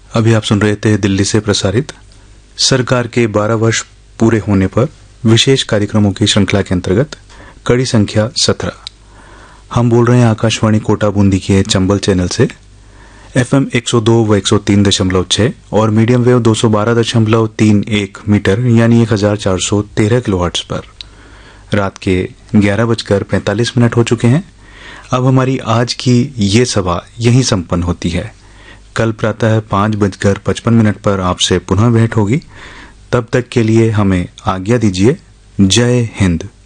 अभी आप सुन रहे थे दिल्ली से प्रसारित सरकार के 12 वर्ष पूरे होने पर विशेष कार्यक्रमों की श्रृंखला के अंतर्गत कड़ी संख्या 17। हम बोल रहे हैं आकाशवाणी कोटा बूंदी के चंबल चैनल से FM 102 व 103.6 और मीडियम वेव 212.31 मीटर यानी 1413 किलोहर्ट्ज पर रात के 11:45 हो चुके हैं। अब हमारी आज की ये सभा यहीं संपन्न होती है। कल प्रातः 5:55 पर आपसे पुनः भेंट होगी। तब तक के लिए हमें आज्ञा दीजिए। जय हिंद।